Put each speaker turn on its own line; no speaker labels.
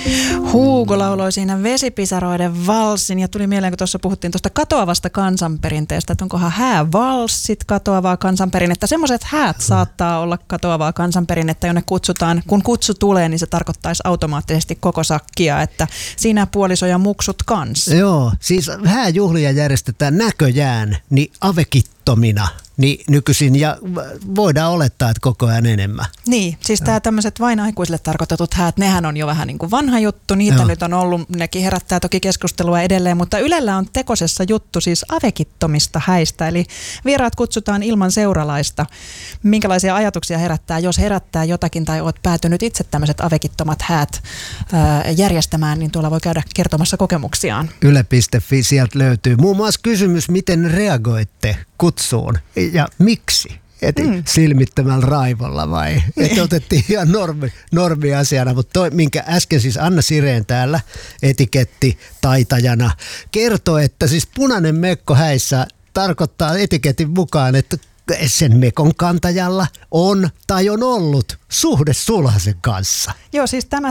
Hugo lauloi siinä Vesipisaroiden valssin ja tuli mieleen, kun tuossa puhuttiin tuosta katoavasta kansanperinteestä, että onkohan häävalssit katoavaa kansanperinnettä. Semmoiset häät saattaa olla katoavaa kansanperinnettä, jonne kutsutaan, kun kutsu tulee, niin se tarkoittaisi automaattisesti koko sakkia, että siinä puoliso ja muksut kanssa.
Joo, siis hääjuhlia järjestetään näköjään niin avekittomina. Niin nykyisin, ja voidaan olettaa, että koko ajan enemmän.
Niin, siis tämä tämmöiset vain aikuisille tarkoitetut häät, nehän on jo vähän niin kuin vanha juttu. Niitä nyt on ollut, nekin herättää toki keskustelua edelleen, mutta Ylellä on tekosessa juttu siis avekittomista häistä. Eli vieraat kutsutaan ilman seuralaista. Minkälaisia ajatuksia herättää, jos herättää jotakin tai olet päätynyt itse tämmöiset avekittomat häät järjestämään, niin tuolla voi käydä kertomassa kokemuksiaan.
Yle.fi, sieltä löytyy muun muassa kysymys, miten reagoitte kutsuun ja miksi? Silmittömällä raivolla vai? Että otettiin ihan normiasiana, mutta toi, minkä äsken siis Anna Sireen täällä etiketti taitajana kertoi, että siis punainen mekko häissä tarkoittaa etiketin mukaan, että sen mekon kantajalla on tai on ollut suhde sulhasen kanssa.
Joo, siis tämä